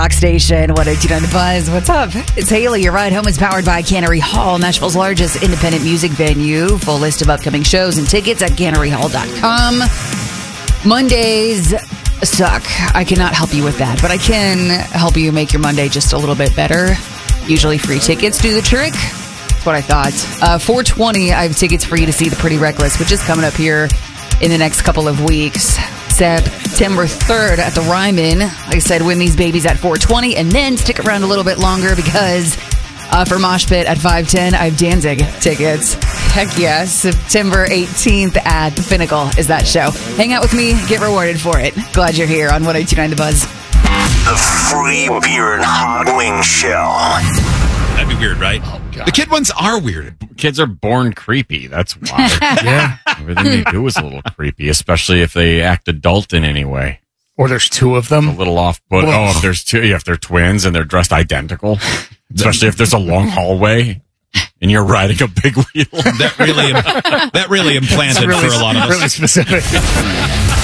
rock station, 102.9 The Buzz. What's up? It's Haley. Your ride home is powered by Cannery Hall, Nashville's largest independent music venue. Full list of upcoming shows and tickets at canneryhall.com. Mondays suck. I cannot help you with that, but I can help you make your Monday just a little bit better. Usually free tickets do the trick. That's what I thought. 420, I have tickets for you to see The Pretty Reckless, which is coming up here in the next couple of weeks. September 3rd at the Ryman. Like I said, win these babies at 420 and then stick around a little bit longer because for Mosh Pit at 510, I have Danzig tickets. Heck yeah. September 18th at the Pinnacle is that show. Hang out with me. Get rewarded for it. Glad you're here on 102.9 The Buzz. The Free Beer and Hot Wing Show. That'd be weird, right? Oh, God. The kid ones are weird. Kids are born creepy. That's why. Yeah. Everything they do is a little creepy, especially if they act adult in any way. Or there's two of them. A little off, but if there's two, if they're twins and they're dressed identical, especially if there's a long hallway and you're riding a big wheel. That really implanted for a lot of us. Really specific.